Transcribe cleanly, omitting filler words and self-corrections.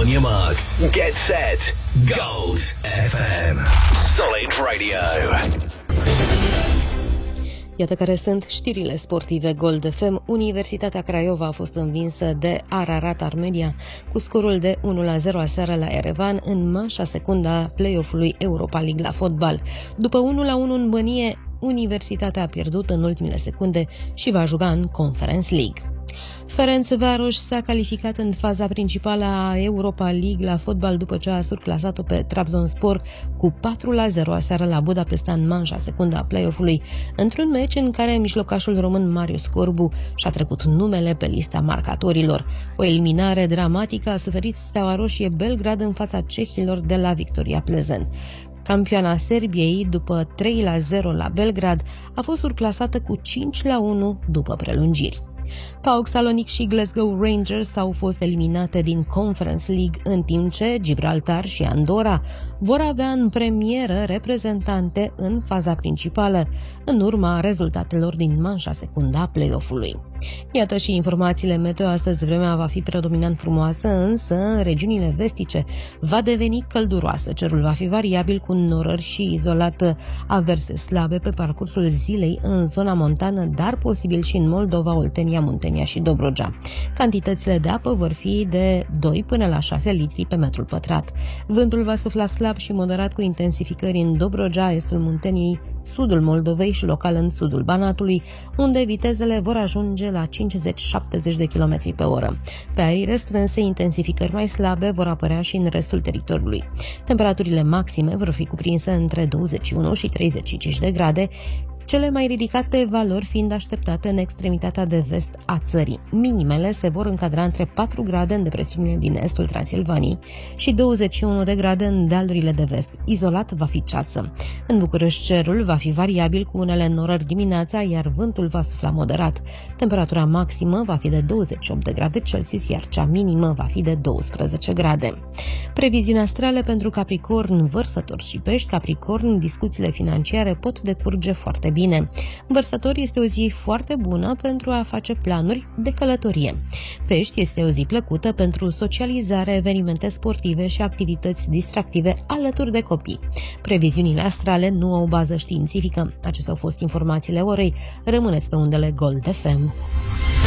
your marks. Get set. Gold FM. Solid Radio. Iată care sunt știrile sportive Gold FM. Universitatea Craiova a fost învinsă de Ararat Armenia cu scorul de 1-0 aseară la Erevan în manșa secundă a play-off-ului Europa League la fotbal. După 1-1 în Bănie, Universitatea a pierdut în ultimele secunde și va juca în Conference League. Ferencvaros s-a calificat în faza principală a Europa League la fotbal după ce a surclasat-o pe Trabzonspor cu 4-0 aseară la Budapesta în manșa secundă a play-off-ului, într-un meci în care mijlocașul român Marius Corbu și-a trecut numele pe lista marcatorilor. O eliminare dramatică a suferit Steaua Roșie Belgrad în fața cehilor de la Victoria Plezent. Campioana Serbiei, după 3-0 la Belgrad, a fost surclasată cu 5-1 după prelungiri. PAOK Salonic și Glasgow Rangers au fost eliminate din Conference League, în timp ce Gibraltar și Andorra vor avea în premieră reprezentante în faza principală, în urma rezultatelor din manșa secundă a play-off-ului. Iată și informațiile meteo. Astăzi vremea va fi predominant frumoasă, însă în regiunile vestice va deveni călduroasă. Cerul va fi variabil cu norări și izolat averse slabe pe parcursul zilei în zona montană, dar posibil și în Moldova, Oltenia, Muntenia și Dobrogea. Cantitățile de apă vor fi de 2 până la 6 litri pe metru pătrat. Vântul va sufla slab și moderat cu intensificări în Dobrogea, estul Munteniei, sudul Moldovei și local în sudul Banatului, unde vitezele vor ajunge la 50-70 de km pe oră. Pe arii restrânse, intensificări mai slabe vor apărea și în restul teritoriului. Temperaturile maxime vor fi cuprinse între 21 și 35 de grade, cele mai ridicate valori fiind așteptate în extremitatea de vest a țării. Minimele se vor încadra între 4 grade în depresiunile din estul Transilvaniei și 21 de grade în dealurile de vest. Izolat va fi ceață. În București cerul va fi variabil cu unele norări dimineața, iar vântul va sufla moderat. Temperatura maximă va fi de 28 de grade Celsius, iar cea minimă va fi de 12 grade. Previziuni astrale pentru Capricorn, Vărsători și Pești. Capricorn, discuțiile financiare pot decurge foarte bine. Vărsători, este o zi foarte bună pentru a face planuri de călătorie. Pești, este o zi plăcută pentru socializare, evenimente sportive și activități distractive alături de copii. Previziunile astrale nu au bază științifică. Acestea au fost informațiile orei. Rămâneți pe undele Gold FM.